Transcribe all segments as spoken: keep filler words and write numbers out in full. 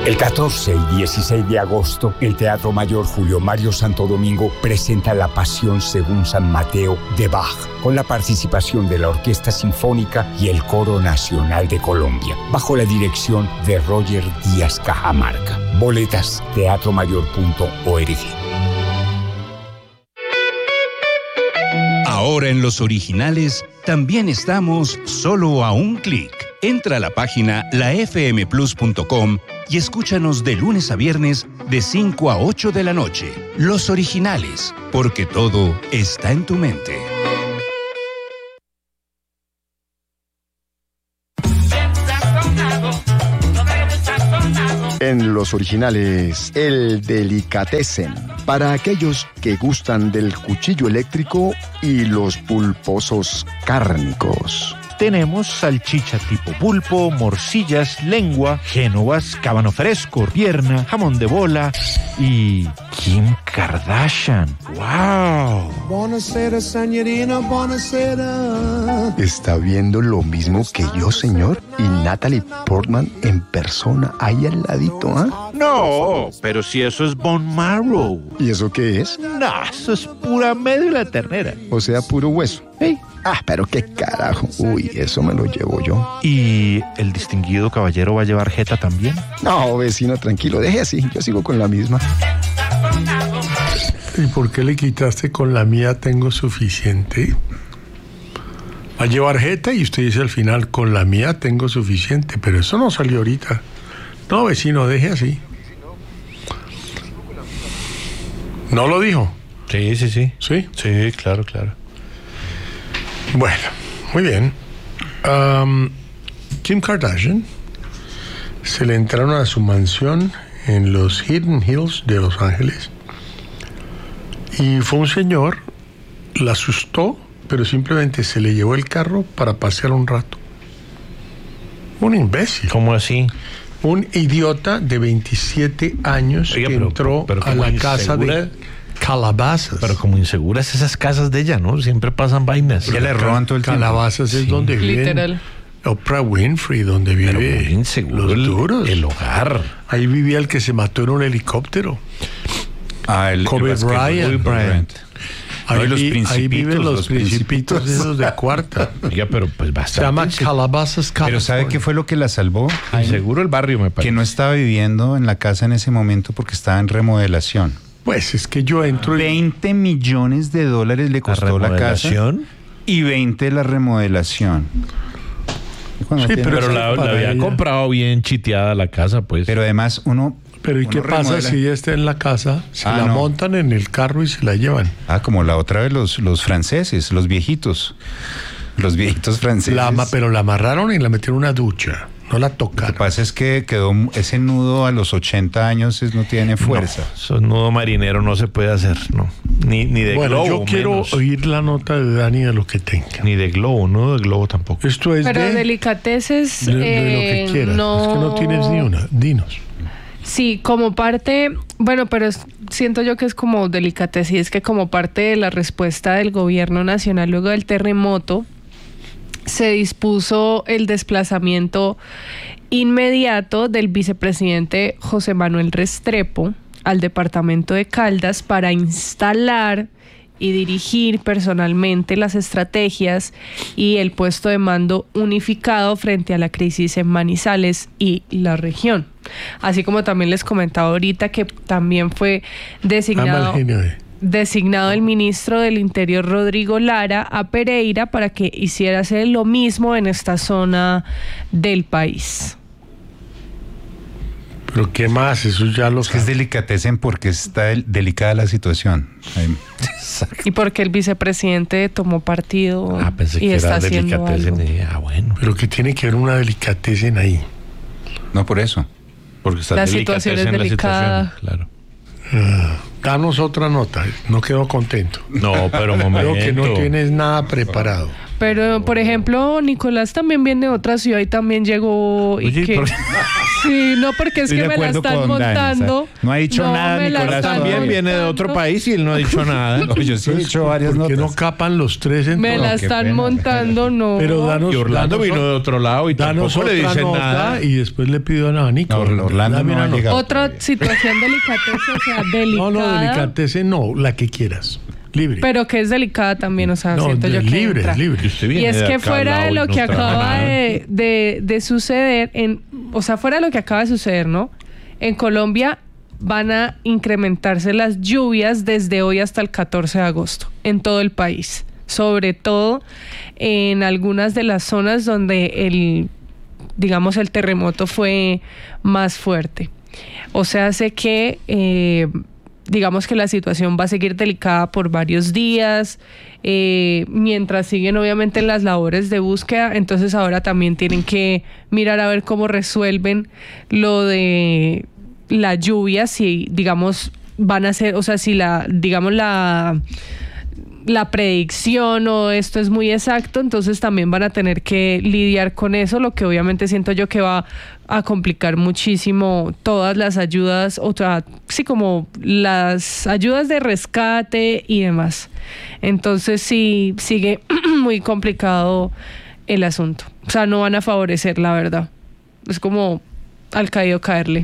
El catorce y dieciséis de agosto, el Teatro Mayor Julio Mario Santo Domingo presenta La Pasión según San Mateo de Bach, con la participación de la Orquesta Sinfónica y el Coro Nacional de Colombia, bajo la dirección de Roger Díaz Cajamarca. Boletas, teatro mayor punto org. Ahora en Los Originales también estamos solo a un clic. Entra a la página la f m plus punto com y escúchanos de lunes a viernes de cinco a ocho de la noche. Los Originales, porque todo está en tu mente. En Los Originales, el Delicatessen, para aquellos que gustan del cuchillo eléctrico y los pulposos cárnicos. Tenemos salchicha tipo pulpo, morcillas, lengua, génovas, cábano fresco, pierna, jamón de bola y Kim Kardashian. ¡Wow! Buonasera, señorina, buonasera. ¿Está viendo lo mismo que yo, señor? Y Natalie Portman en persona, ahí al ladito, ¿ah? ¿eh? No, pero si eso es bone marrow. ¿Y eso qué es? No, eso es pura médula ternera. O sea, puro hueso. ¿Sí? Ah, pero qué carajo. Uy, eso me lo llevo yo. ¿Y el distinguido caballero va a llevar jeta también? No, vecino, tranquilo, deje así. Yo sigo con la misma. ¿Y por qué le quitaste con la mía tengo suficiente? Va a llevar jeta y usted dice al final, con la mía tengo suficiente, pero eso no salió ahorita. No, vecino, deje así. ¿No lo dijo? Sí, sí, sí. ¿Sí? Sí, claro, claro. Bueno, muy bien. Um, Kim Kardashian se le entraron a su mansión en los Hidden Hills de Los Ángeles y fue un señor, la asustó, pero simplemente se le llevó el carro para pasear un rato. Un imbécil. ¿Cómo así? Un idiota de veintisiete años. Oiga, que pero, entró pero, pero a la casa de Calabazas. Pero como inseguras esas casas de ella, ¿no? Siempre pasan vainas. Ya le roban todo el tiempo. Calabazas es sí. donde viven. Literal. Oprah Winfrey, donde vive los duros. El hogar. Ahí vivía el que se mató en un helicóptero. Ah, el Kobe el Bryant. Bryant. Ahí, no, vi, ahí viven los, los principitos de esos de cuarta. Oiga, pero pues bastante. Se llama Calabazas, California. Pero ¿sabe qué fue lo que la salvó? Ay, seguro el barrio, me parece. Que no estaba viviendo en la casa en ese momento porque estaba en remodelación. Pues es que yo entro y... veinte millones de dólares le costó la, la casa y veinte la remodelación. Sí, pero, pero la, la había ella. comprado bien chiteada la casa, pues. Pero además uno... Pero ¿y uno qué pasa remodela? Si ella está en la casa? Se ah, la no. montan en el carro y se la llevan. Ah, como la otra vez los, los franceses, los viejitos. Los viejitos franceses. La, pero la amarraron y la metieron en una ducha. No la tocaron. Lo que pasa es que quedó ese nudo a los ochenta años, es, no tiene fuerza. No, eso nudo marinero no se puede hacer, no. Ni, ni de bueno, globo. Bueno, yo quiero menos. oír la nota de Dani de lo que tenga. Ni de globo, no de globo tampoco. Esto es Pero de... delicateces... De, de eh, lo que quieras. No... Es que no tienes ni una. Dinos. Sí, como parte... Bueno, pero es, siento yo que es como delicatez y es que como parte de la respuesta del gobierno nacional luego del terremoto, se dispuso el desplazamiento inmediato del vicepresidente José Manuel Restrepo al departamento de Caldas para instalar y dirigir personalmente las estrategias y el puesto de mando unificado frente a la crisis en Manizales y la región. Así como también les comentaba ahorita que también fue designado... designado el ministro del Interior Rodrigo Lara a Pereira para que hiciera hacer lo mismo en esta zona del país. Pero ¿qué más? Eso ya lo es que es delicatecen porque está delicada la situación. Y porque el vicepresidente tomó partido ah, pensé y que está era haciendo algo. Ah, bueno. Pero que tiene que haber una delicatecen ahí. No por eso. Porque está la situación es delicada. La situación, claro. Uh, danos otra nota. No quedo contento. No, pero momento. Creo que no tienes nada preparado. Pero, por ejemplo, Nicolás también viene de otra ciudad y también llegó. Y Oye, que... ¿por... Sí, no, porque es Estoy que me la están montando. Dani, no ha dicho no, nada, Nicolás. También viene de otro país y él no ha dicho nada. No, yo sí he dicho varias ¿Por qué notas. no capan los tres en Me todo? la están pena. montando, no. Pero danos, Y Orlando danos, vino de otro lado y danos tampoco le dicen nota nada. Y después le pido a Nico. No, Orlando no ha llegado. Otra situación delicateza, o sea, delicada. No, no, delicatese no, la que quieras. Libre. Pero que es delicada también, o sea, no, siento yo que libre, entra. libre. Y es que fuera de lo que acaba de, de, de suceder, en, o sea, fuera de lo que acaba de suceder, ¿no? En Colombia van a incrementarse las lluvias desde hoy hasta el catorce de agosto en todo el país, sobre todo en algunas de las zonas donde el, digamos, el terremoto fue más fuerte. O sea, hace que eh, digamos que la situación va a seguir delicada por varios días, eh, mientras siguen obviamente las labores de búsqueda. Entonces ahora también tienen que mirar a ver cómo resuelven lo de la lluvia, si digamos van a ser, o sea, si la, digamos la... la predicción o esto es muy exacto, entonces también van a tener que lidiar con eso, lo que obviamente siento yo que va a complicar muchísimo todas las ayudas, otra, sí, como las ayudas de rescate y demás. Entonces sí, sigue muy complicado el asunto. O sea, no van a favorecer, la verdad. Es como al caído caerle.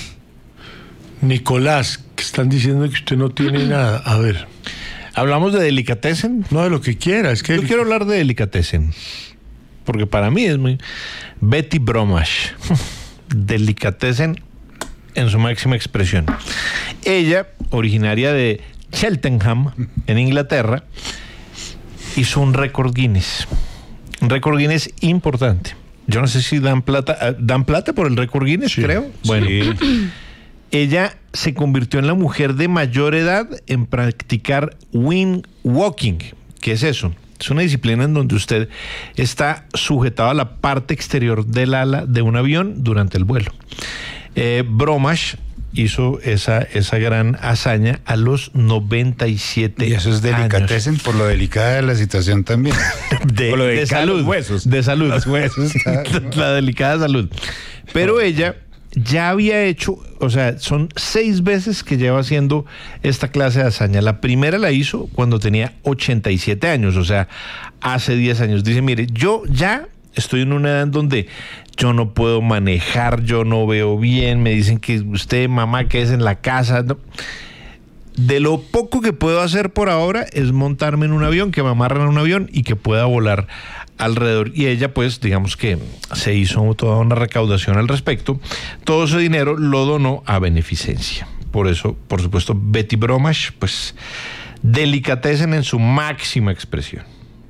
Nicolás, que están diciendo que usted no tiene nada. A ver. ¿Hablamos de delicatessen? No, de lo que quiera. Es que Yo el... quiero hablar de delicatessen. Porque para mí es muy... Betty Bromash. Delicatessen en su máxima expresión. Ella, originaria de Cheltenham, en Inglaterra, hizo un récord Guinness. Un récord Guinness importante. Yo no sé si dan plata. ¿Dan plata por el récord Guinness, sí, creo? Bueno. Sí. Ella se convirtió en la mujer de mayor edad en practicar wing walking. ¿Qué es eso? Es una disciplina en donde usted está sujetado a la parte exterior del ala de un avión durante el vuelo. Eh, Bromash hizo esa, esa gran hazaña a los noventa y siete años. Y eso es delicatessen por lo delicada de la situación también. de, lo de salud. Los huesos. De salud. Los huesos. La delicada salud. Pero ella ya había hecho, o sea, son seis veces que lleva haciendo esta clase de hazaña. La primera la hizo cuando tenía ochenta y siete años, o sea, hace diez años. Dice, mire, yo ya estoy en una edad en donde yo no puedo manejar, yo no veo bien, me dicen que usted, mamá, que es en la casa. No. De lo poco que puedo hacer por ahora es montarme en un avión, que me amarren a un avión y que pueda volar alrededor. Y ella, pues, digamos que se hizo toda una recaudación al respecto. Todo ese dinero lo donó a beneficencia. Por eso, por supuesto, Betty Bromash, pues, delicatessen en su máxima expresión.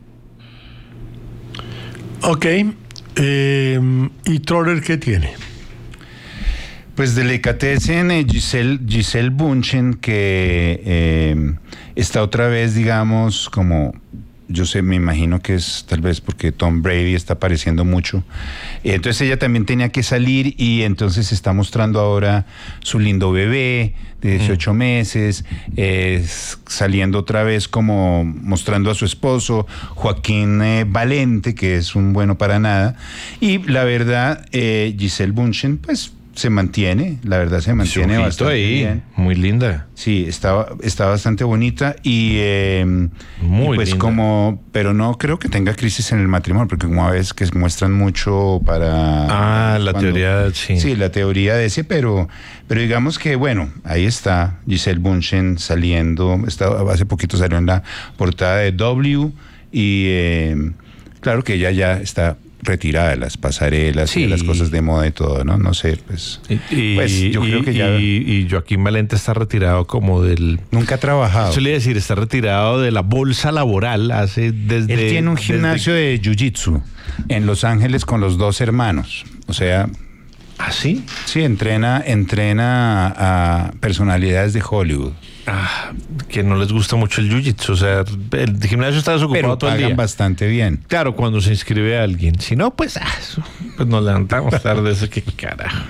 Ok. Eh, ¿Y Troller qué tiene? Pues delicatessen eh, Giselle, Giselle Bündchen, que eh, está otra vez, digamos, como... Yo sé, me imagino que es tal vez porque Tom Brady está apareciendo mucho. Entonces ella también tenía que salir y entonces está mostrando ahora su lindo bebé de dieciocho mm. meses, eh, saliendo otra vez como mostrando a su esposo, Joaquín eh, Valente, que es un bueno para nada. Y la verdad, eh, Giselle Bündchen, pues se mantiene, la verdad se mantiene bastante ahí, bien. Muy linda. Sí, está, está bastante bonita y, eh, muy y pues linda. como, pero no creo que tenga crisis en el matrimonio, porque como a veces que muestran mucho para... Ah, la cuando, teoría, sí. Sí, la teoría de ese, pero, pero digamos que bueno, ahí está Giselle Bündchen saliendo, está, hace poquito salió en la portada de W y eh, claro que ella ya está retirada de las pasarelas, sí, y de las cosas de moda y todo, ¿no? No sé, pues... Y, pues yo y, creo que ya... Y, y Joaquín Valente está retirado como del... Nunca ha trabajado. Eso le iba a decir, está retirado de la bolsa laboral hace desde... Él tiene un gimnasio desde... de jiu-jitsu en Los Ángeles con los dos hermanos. O sea... ¿Ah, sí? Sí, entrena, entrena a personalidades de Hollywood. Ah, que no les gusta mucho el jiu-jitsu, o sea, el gimnasio está desocupado pero todo el día. Pagan bastante bien. Claro, cuando se inscribe a alguien. Si no, pues, ah, eso, pues nos levantamos tarde, eso que carajo.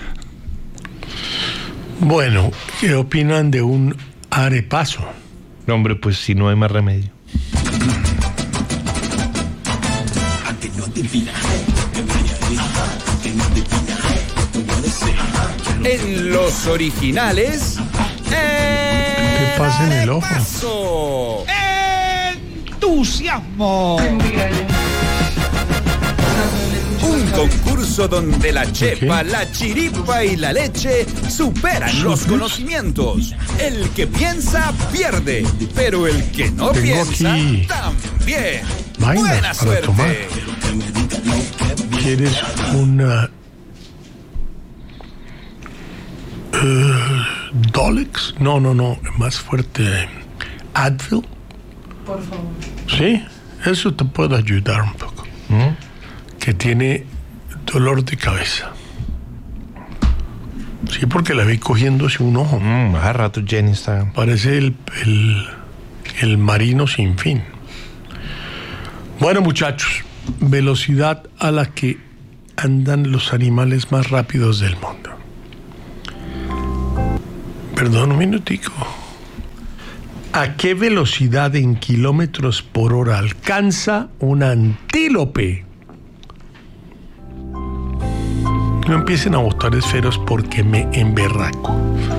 Bueno, ¿qué opinan de un arepaso? No, hombre, pues si no hay más remedio. En los originales, ¿Qué pasa en el ojo? Paso. ¡Entusiasmo! Un concurso donde la chepa, la chiripa y la leche superan los conocimientos. El que piensa, pierde. Pero el que no Tengo piensa, aquí también. vainas Buena para suerte. tomar. ¿Quieres una uh, Dolex? No, no, no, más fuerte. Advil. Por favor. Sí, eso te puede ayudar un poco. ¿Mm? Que tiene dolor de cabeza. Sí, porque la vi cogiéndose un ojo. Mm, hace rato Jenny está... Parece el, el, el marino sin fin. Bueno, muchachos, velocidad a la que andan los animales más rápidos del mundo. Perdón, un minutico. ¿A qué velocidad en kilómetros por hora alcanza un antílope? No empiecen a botar esferos porque me emberraco.